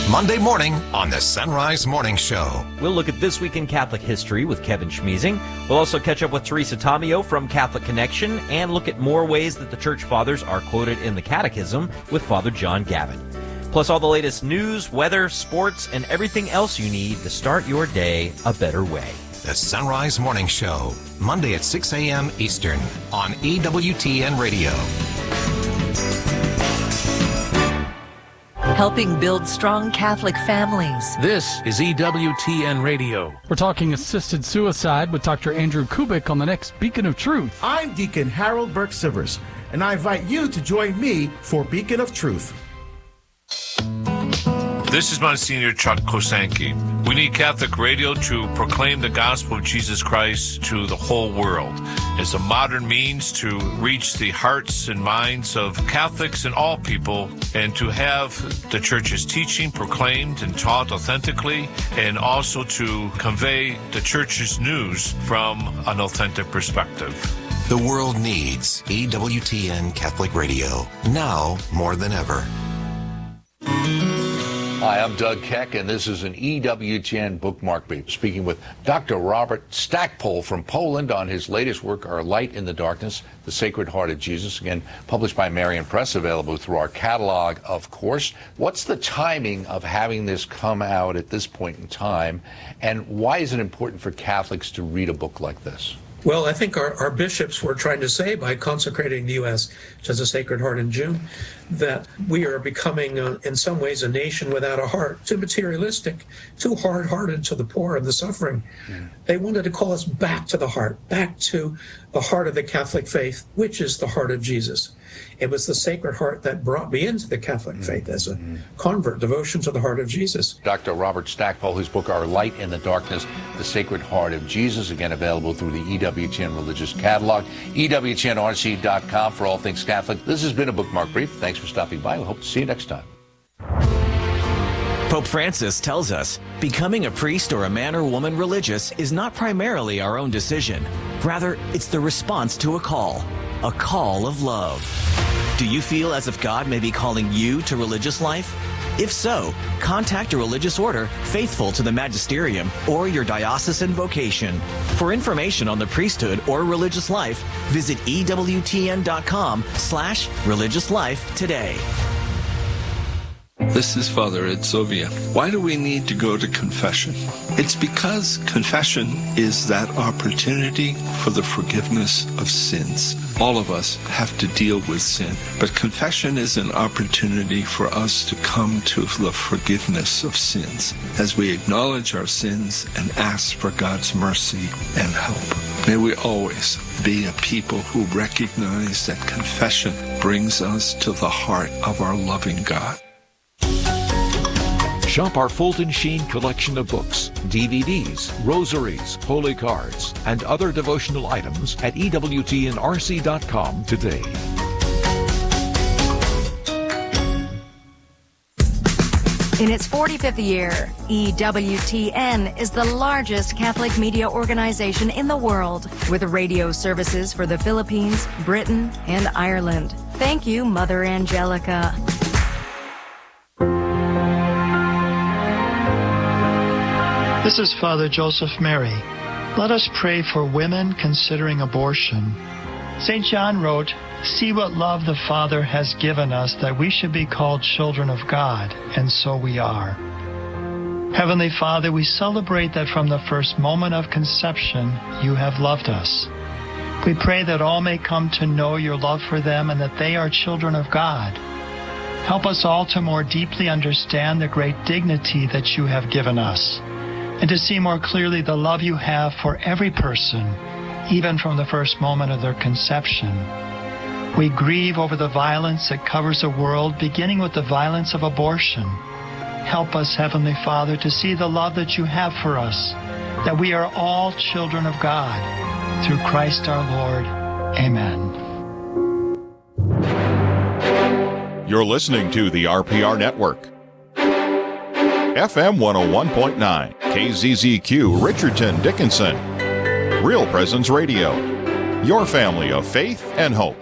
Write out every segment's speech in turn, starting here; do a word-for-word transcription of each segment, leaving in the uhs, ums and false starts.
Monday morning on the Sunrise Morning Show. We'll look at This Week in Catholic History with Kevin Schmeezing. We'll also catch up with Teresa Tomeo from Catholic Connection and look at more ways that the Church Fathers are quoted in the Catechism with Father John Gavin. Plus all the latest news, weather, sports, and everything else you need to start your day a better way. The Sunrise Morning Show, Monday at six a.m. Eastern on E W T N Radio. Helping build strong Catholic families. This is E W T N Radio. We're talking assisted suicide with Doctor Andrew Kubik on the next Beacon of Truth. I'm Deacon Harold Burke-Sivers, and I invite you to join me for Beacon of Truth. This is Monsignor Chuck Kosanke. We need Catholic radio to proclaim the gospel of Jesus Christ to the whole world as a modern means to reach the hearts and minds of Catholics and all people, and to have the Church's teaching proclaimed and taught authentically, and also to convey the Church's news from an authentic perspective. The world needs E W T N Catholic Radio, now more than ever. Hi, I'm Doug Keck, and this is an E W T N Bookmark Brief, speaking with Doctor Robert Stackpole from Poland on his latest work, Our Light in the Darkness, The Sacred Heart of Jesus, again, published by Marian Press, available through our catalog, of course. What's the timing of having this come out at this point in time, and why is it important for Catholics to read a book like this? Well, I think our, our bishops were trying to say, by consecrating the U S to the Sacred Heart in June, that we are becoming, uh, in some ways, a nation without a heart, too materialistic, too hard-hearted to the poor and the suffering. Mm. They wanted to call us back to the heart, back to the heart of the Catholic faith, which is the heart of Jesus. It was the Sacred Heart that brought me into the Catholic mm. faith as a mm. convert, devotion to the heart of Jesus. Doctor Robert Stackpole, whose book, Our Light in the Darkness, The Sacred Heart of Jesus, again available through the E W T N Religious Catalog, E W T N R C dot com for all things Catholic. This has been a Bookmark Brief. Thanks for stopping by. We hope to see you next time. Pope Francis tells us becoming a priest or a man or woman religious is not primarily our own decision. Rather, it's the response to a call, a call of love. Do you feel as if God may be calling you to religious life? If so, contact a religious order faithful to the magisterium or your diocesan vocation. For information on the priesthood or religious life, visit E W T N dot com slash religious life today. This is Father Ed Sovia. Why do we need to go to confession? It's because confession is that opportunity for the forgiveness of sins. All of us have to deal with sin, but confession is an opportunity for us to come to the forgiveness of sins as we acknowledge our sins and ask for God's mercy and help. May we always be a people who recognize that confession brings us to the heart of our loving God. Shop our Fulton Sheen collection of books, D V Ds, rosaries, holy cards, and other devotional items at E W T N R C dot com today. In its forty-fifth year, E W T N is the largest Catholic media organization in the world, with radio services for the Philippines, Britain, and Ireland. Thank you, Mother Angelica. This is Father Joseph Mary. Let us pray for women considering abortion. Saint John wrote, "See what love the Father has given us, that we should be called children of God, and so we are." Heavenly Father, we celebrate that from the first moment of conception, you have loved us. We pray that all may come to know your love for them and that they are children of God. Help us all to more deeply understand the great dignity that you have given us, and to see more clearly the love you have for every person, even from the first moment of their conception. We grieve over the violence that covers the world, beginning with the violence of abortion. Help us, Heavenly Father, to see the love that you have for us, that we are all children of God. Through Christ our Lord. Amen. You're listening to the R P R Network. F M one oh one point nine, K Z Z Q, Richardson, Dickinson. Real Presence Radio, your family of faith and hope.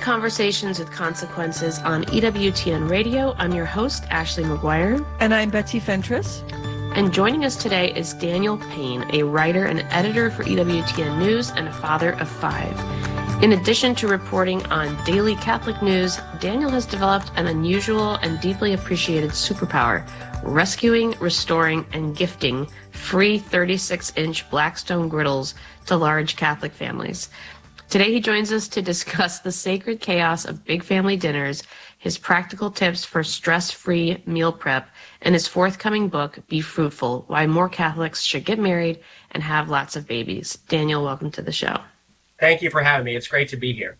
Conversations with Consequences on E W T N Radio. I'm your host, Ashley McGuire. And I'm Betsy Fentress. And joining us today is Daniel Payne, a writer and editor for E W T N News and a father of five. In addition to reporting on daily Catholic news, Daniel has developed an unusual and deeply appreciated superpower, rescuing, restoring, and gifting free thirty-six inch Blackstone griddles to large Catholic families. Today he joins us to discuss the sacred chaos of big family dinners, his practical tips for stress-free meal prep, and his forthcoming book, Be Fruitful, Why More Catholics Should Get Married and Have Lots of Babies. Daniel, welcome to the show. Thank you for having me. It's great to be here.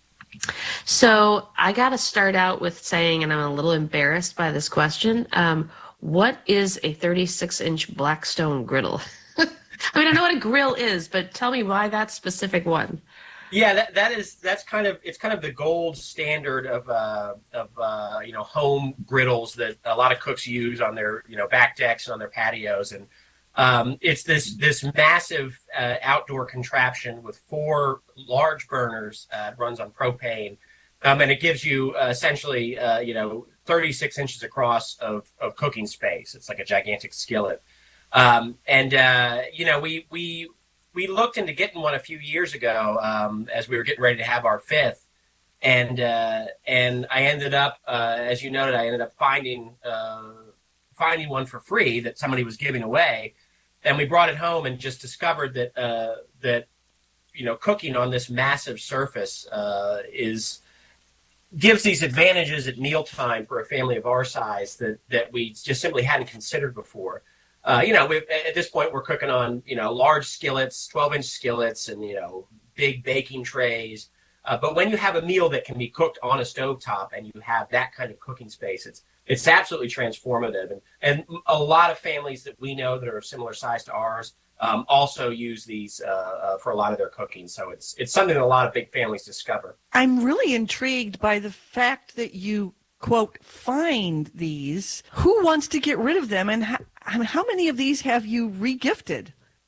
So I got to start out with saying, and I'm a little embarrassed by this question, um, what is a thirty-six inch Blackstone griddle? I mean, I know what a grill is, but tell me why that specific one. Yeah, that that is that's kind of it's kind of the gold standard of uh, of uh, you know home griddles that a lot of cooks use on their you know back decks and on their patios, and um, it's this this massive uh, outdoor contraption with four large burners. Uh, it runs on propane, um, and it gives you uh, essentially uh, you know thirty-six inches across of of cooking space. It's like a gigantic skillet, um, and uh, you know we we. We looked into getting one a few years ago um, as we were getting ready to have our fifth, and uh, and I ended up, uh, as you noted, I ended up finding uh, finding one for free that somebody was giving away, and we brought it home and just discovered that uh, that you know cooking on this massive surface uh, is gives these advantages at mealtime for a family of our size that that we just simply hadn't considered before. Uh, you know, we've, at this point, we're cooking on, you know, large skillets, twelve inch skillets and, you know, big baking trays. Uh, but when you have a meal that can be cooked on a stovetop and you have that kind of cooking space, it's it's absolutely transformative. And, and a lot of families that we know that are similar size to ours um, also use these uh, uh, for a lot of their cooking. So it's it's something that a lot of big families discover. I'm really intrigued by the fact that you, quote, find these. Who wants to get rid of them, and how, how many of these have you regifted?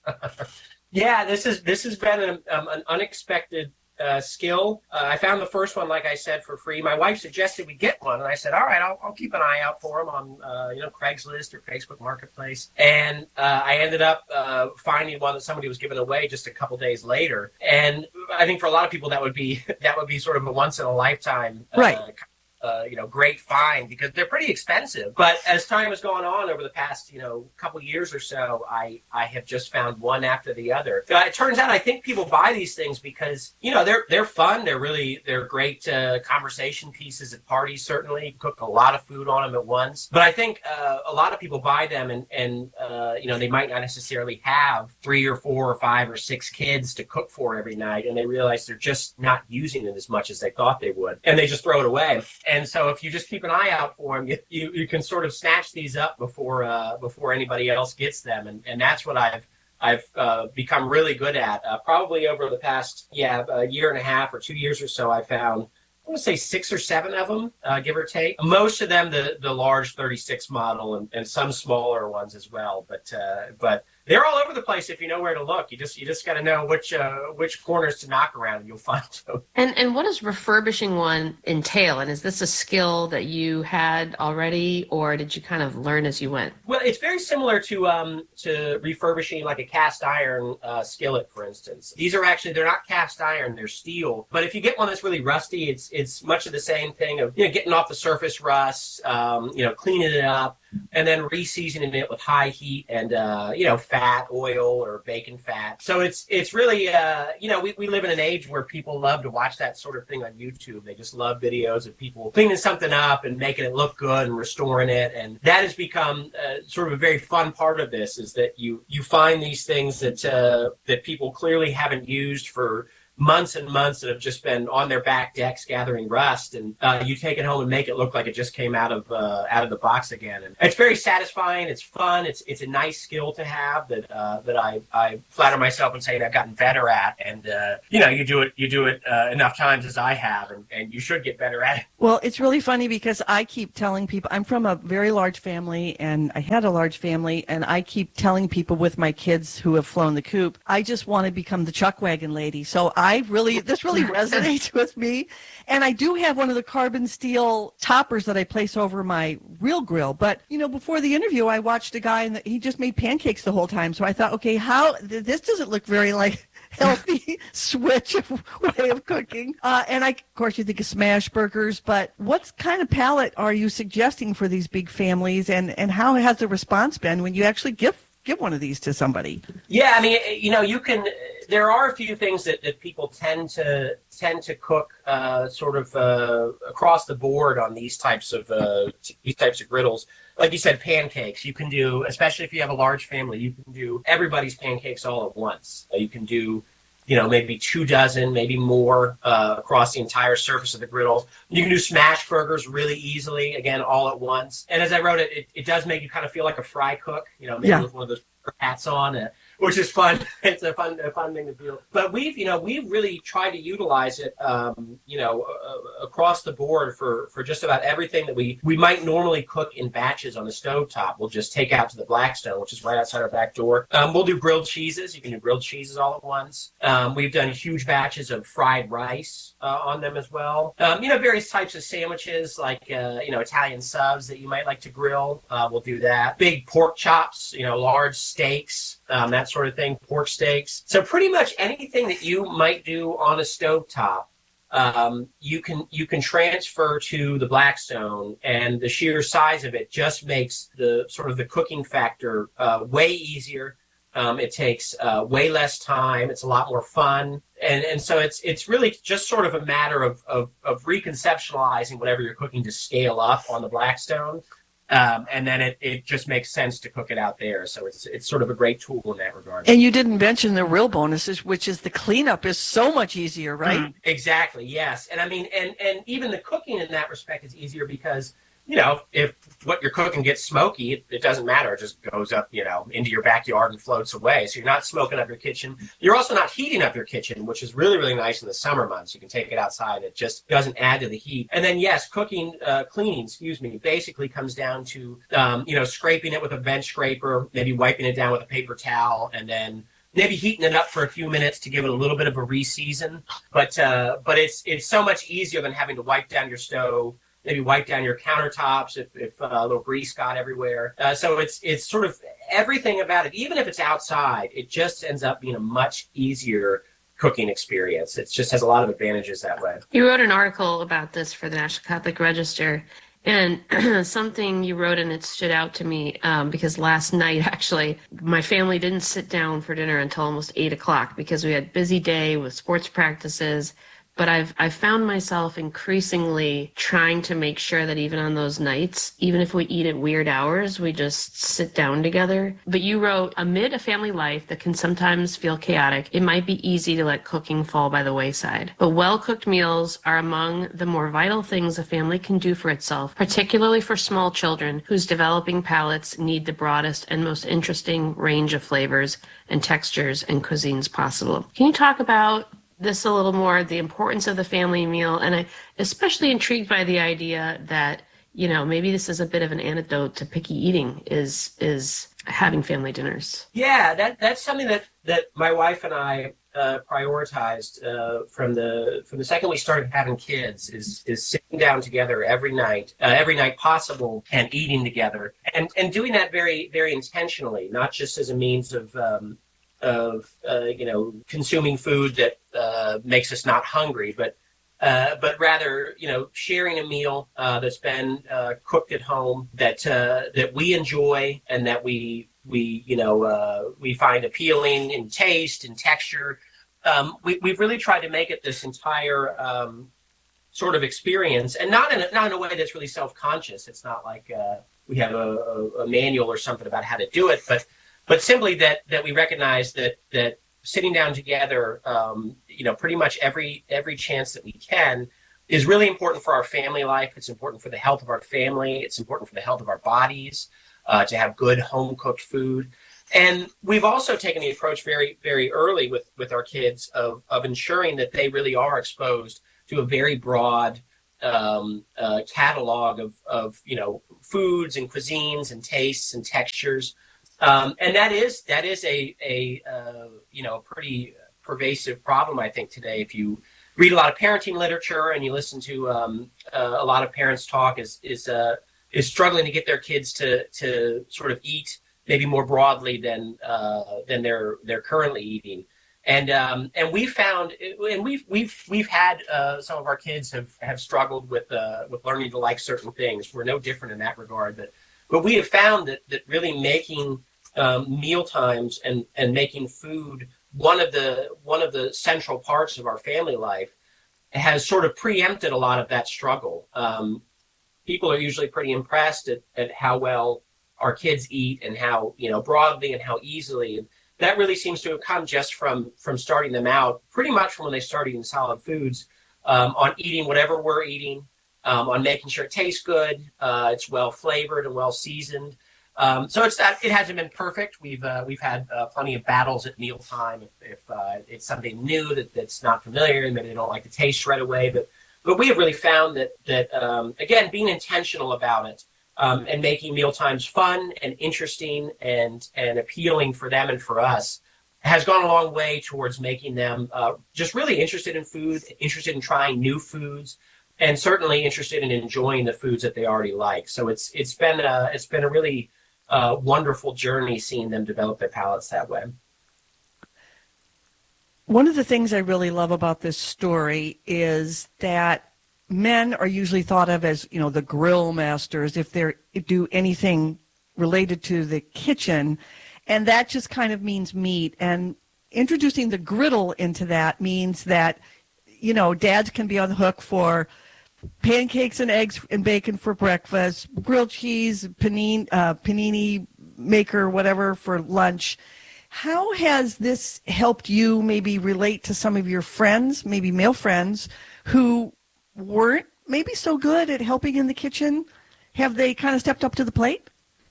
Yeah, this is this has been an, um, an unexpected uh, skill. Uh, I found the first one, like I said, for free. My wife suggested we get one, and I said, all right, I'll, I'll keep an eye out for them on uh, you know Craigslist or Facebook Marketplace. And uh, I ended up uh, finding one that somebody was giving away just a couple days later. And I think for a lot of people that would be that would be sort of a once in a lifetime uh, right. Uh, you know, great find because they're pretty expensive. But as time has gone on over the past, you know, couple years or so, I, I have just found one after the other. Uh, it turns out I think people buy these things because, you know, they're they're fun. They're really, they're great uh, conversation pieces at parties, certainly. You cook a lot of food on them at once. But I think uh, a lot of people buy them and, and uh, you know, they might not necessarily have three or four or five or six kids to cook for every night. And they realize they're just not using it as much as they thought they would. And they just throw it away. And so if you just keep an eye out for them, you, you, you can sort of snatch these up before uh, before anybody else gets them. And, and that's what I've I've uh, become really good at. Uh, probably over the past, yeah, a year and a half or two years or so, I found, I want to say six or seven of them, uh, give or take. Most of them the, the large thirty-six model and, and some smaller ones as well. But uh, but they're all over the place if you know where to look. You just you just got to know which uh, which corners to knock around and you'll find them. And and what does refurbishing one entail? And is this a skill that you had already, or did you kind of learn as you went? Well, it's very similar to um to refurbishing like a cast iron uh, skillet, for instance. These are actually they're not cast iron, they're steel. But if you get one that's really rusty, it's it's much of the same thing of you know getting off the surface rust, um, you know cleaning it up, and then re-seasoning it with high heat and uh, you know fat, oil, or bacon fat. So it's it's really uh, you know we, we live in an age where people love to watch that sort of thing on YouTube. They just love videos of people cleaning something up and making it look good and restoring it, and that has become uh, sort of a very fun part of this. Is that you you find these things that uh, that people clearly haven't used for months and months that have just been on their back decks gathering rust, and uh, you take it home and make it look like it just came out of uh, out of the box again. And it's very satisfying. It's fun. It's it's a nice skill to have that uh, that I, I flatter myself in saying I've gotten better at. And uh, you know, you do it you do it uh, enough times as I have, and, and you should get better at it. Well, it's really funny because I keep telling people, I'm from a very large family, and I had a large family, and I keep telling people with my kids who have flown the coop, I just want to become the chuck wagon lady. So I I really, this really resonates with me. And I do have one of the carbon steel toppers that I place over my real grill. But, you know, before the interview, I watched a guy and he just made pancakes the whole time. So I thought, okay, how, this doesn't look very like healthy switch of way of cooking. Uh, and I, of course, you think of smash burgers, but what kind of palette are you suggesting for these big families, and, and how has the response been when you actually give give one of these to somebody? Yeah, I mean, you know, you can, there are a few things that, that people tend to tend to cook uh, sort of uh, across the board on these types of uh, these types of griddles. Like you said, pancakes. You can do, especially if you have a large family, you can do everybody's pancakes all at once. You can do, you know, maybe two dozen, maybe more uh, across the entire surface of the griddle. You can do smash burgers really easily, again, all at once. And as I wrote it, it, it does make you kind of feel like a fry cook, you know, maybe Yeah. with one of those hats on, uh, which is fun. It's a fun, a fun thing to feel. But we've, you know, we've really tried to utilize it, um, you know, uh, across the board for, for just about everything that we, we might normally cook in batches on the stovetop. We'll just take out to the Blackstone, which is right outside our back door. Um, we'll do grilled cheeses. You can do grilled cheeses all at once. Um, we've done huge batches of fried rice uh, on them as well. Um, you know, various types of sandwiches, like, uh, you know, Italian subs that you might like to grill. Uh, we'll do that. Big pork chops, you know, large steaks, um, that sort of thing, pork steaks. So pretty much anything that you might do on a stovetop, um, you can you can transfer to the Blackstone, and the sheer size of it just makes the sort of the cooking factor uh, way easier. Um, it takes uh, way less time. It's a lot more fun. And and so it's it's really just sort of a matter of, of, of reconceptualizing whatever you're cooking to scale up on the Blackstone. Um, and then it, it just makes sense to cook it out there. So it's it's sort of a great tool in that regard. And you didn't mention the real bonuses, which is the cleanup is so much easier, right? Mm, exactly, yes. And I mean, and, and even the cooking in that respect is easier because, you know, if what you're cooking gets smoky, it, it doesn't matter. It just goes up, you know, into your backyard and floats away. So you're not smoking up your kitchen. You're also not heating up your kitchen, which is really, really nice in the summer months. You can take it outside. It just doesn't add to the heat. And then, yes, cooking, uh, cleaning, excuse me, basically comes down to, um, you know, scraping it with a bench scraper, maybe wiping it down with a paper towel, and then maybe heating it up for a few minutes to give it a little bit of a re-season. But, uh, but it's, it's so much easier than having to wipe down your stove, maybe wipe down your countertops if, if uh, a little grease got everywhere. Uh, so it's it's sort of everything about it. Even if it's outside, it just ends up being a much easier cooking experience. It just has a lot of advantages that way. You wrote an article about this for the National Catholic Register, and something you wrote and it stood out to me um, because last night, actually, my family didn't sit down for dinner until almost eight o'clock because we had a busy day with sports practices. But I've I've found myself increasingly trying to make sure that even on those nights, even if we eat at weird hours, we just sit down together. But you wrote, amid a family life that can sometimes feel chaotic, it might be easy to let cooking fall by the wayside. But well-cooked meals are among the more vital things a family can do for itself, particularly for small children whose developing palates need the broadest and most interesting range of flavors and textures and cuisines possible. Can you talk about this a little more, the importance of the family meal? And I'm especially intrigued by the idea that, you know, maybe this is a bit of an antidote to picky eating, is is having family dinners. Yeah, that that's something that, that my wife and I uh, prioritized uh, from the from the second we started having kids, is is sitting down together every night, uh, every night possible, and eating together, and and doing that very very intentionally, not just as a means of um, of uh, you know, consuming food that uh, makes us not hungry, but uh, but rather, you know, sharing a meal uh, that's been uh, cooked at home, that uh, that we enjoy and that we we you know uh, we find appealing in taste and texture. Um, we we've really tried to make it this entire um, sort of experience, and not in a, not in a way that's really self-conscious. It's not like uh, we have a, a, a manual or something about how to do it, but But simply that that we recognize that that sitting down together, um, you know, pretty much every every chance that we can, is really important for our family life. It's important for the health of our family. It's important for the health of our bodies, uh, to have good home cooked food. And we've also taken the approach very very early with with our kids of of ensuring that they really are exposed to a very broad um, uh, catalog of of you know foods and cuisines and tastes and textures. Um, and that is that is a a uh, you know pretty pervasive problem, I think, today. If you read a lot of parenting literature and you listen to um, uh, a lot of parents talk, is is uh, is struggling to get their kids to to sort of eat maybe more broadly than uh, than they're they're currently eating. And um, and we found, and we've we've we've had uh, some of our kids have, have struggled with uh, with learning to like certain things. We're no different in that regard. But but we have found that that really making um, meal times and, and making food one of the one of the central parts of our family life has sort of preempted a lot of that struggle. Um, people are usually pretty impressed at, at how well our kids eat and how, you know, broadly and how easily. And that really seems to have come just from from starting them out, pretty much from when they start eating solid foods, um, on eating whatever we're eating, um, on making sure it tastes good, uh, it's well flavored and well seasoned. Um, so it's that it hasn't been perfect. We've uh, we've had uh, plenty of battles at mealtime if, if uh, it's something new that, that's not familiar and maybe they don't like the taste right away. But but we have really found that that um, again, being intentional about it. Um, and making mealtimes fun and interesting and, and appealing for them and for us has gone a long way towards making them uh, just really interested in food, interested in trying new foods, and certainly interested in enjoying the foods that they already like. So it's it's been a, it's been a really uh, wonderful journey seeing them develop their palates that way. One of the things I really love about this story is that men are usually thought of as, you know, the grill masters if they do anything related to the kitchen, and that just kind of means meat. And introducing the griddle into that means that, you know, dads can be on the hook for pancakes and eggs and bacon for breakfast, grilled cheese, panini, uh, panini maker, whatever, for lunch. How has this helped you maybe relate to some of your friends, maybe male friends, who weren't maybe so good at helping in the kitchen? Have they kind of stepped up to the plate?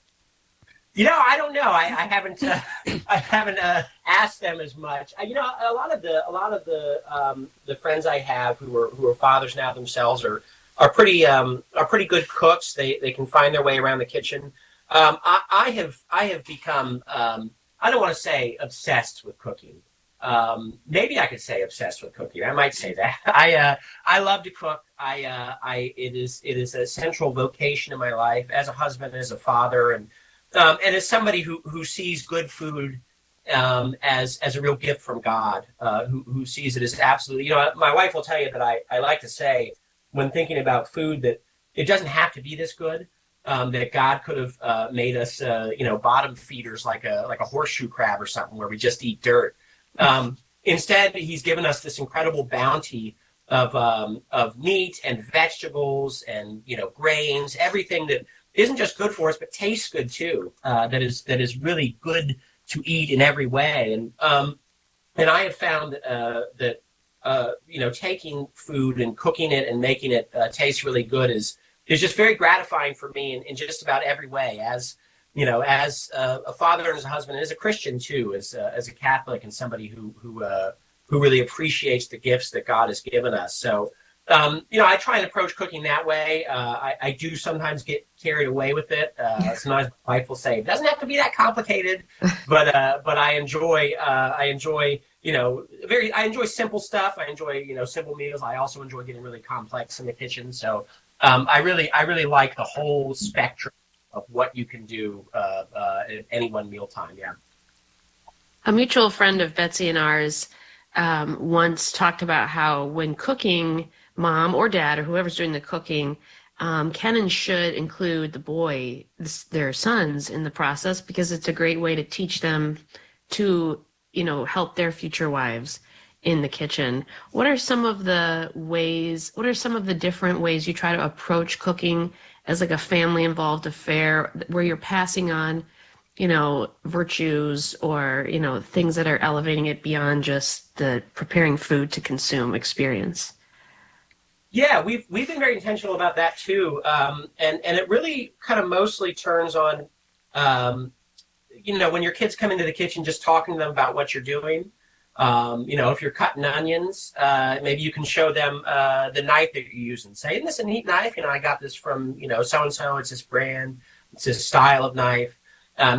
You know, I don't know. I, I haven't. Uh, I haven't uh, asked them as much. I, you know, a lot of the a lot of the um, the friends I have who are who are fathers now themselves are are pretty um, are pretty good cooks. They they can find their way around the kitchen. Um, I, I have I have become um, I don't want to say obsessed with cooking. Um, maybe I could say obsessed with cooking. I might say that. I uh, I love to cook. I uh, I it is it is a central vocation in my life as a husband, as a father, and um, and as somebody who, who sees good food um, as as a real gift from God. Uh, who who sees it as absolutely. You know, my wife will tell you that I, I like to say when thinking about food that it doesn't have to be this good. Um, that God could have uh, made us uh, you know bottom feeders like a like a horseshoe crab or something where we just eat dirt. Um, instead, he's given us this incredible bounty of um, of meat and vegetables and, you know, grains, everything that isn't just good for us, but tastes good too. Uh, that is that is really good to eat in every way. And um, and I have found uh, that uh, you know taking food and cooking it and making it uh, taste really good is is just very gratifying for me in, in just about every way. As you know, as a, a father and as a husband, and as a Christian too, as a, as a Catholic and somebody who who uh, who really appreciates the gifts that God has given us. So, um, you know, I try and approach cooking that way. Uh, I, I do sometimes get carried away with it. Uh, sometimes my wife will say, "It doesn't have to be that complicated," but uh, but I enjoy uh, I enjoy you know very I enjoy simple stuff. I enjoy you know simple meals. I also enjoy getting really complex in the kitchen. So um, I really I really like the whole spectrum of what you can do uh, uh, at any one mealtime, yeah. A mutual friend of Betsy and ours um, once talked about how when cooking, mom or dad or whoever's doing the cooking um, can and should include the boy, their sons, in the process, because it's a great way to teach them to, you know, help their future wives in the kitchen. What are some of the ways, what are some of the different ways you try to approach cooking as like a family involved affair where you're passing on, you know, virtues or, you know, things that are elevating it beyond just the preparing food to consume experience? Yeah, we've we've been very intentional about that too. Um, and, and it really kind of mostly turns on, um, you know, when your kids come into the kitchen, just talking to them about what you're doing. Um, you know, if you're cutting onions, uh, maybe you can show them uh, the knife that you're using. Say, isn't this a neat knife? You know, I got this from, you know, so-and-so. It's this brand. It's this style of knife.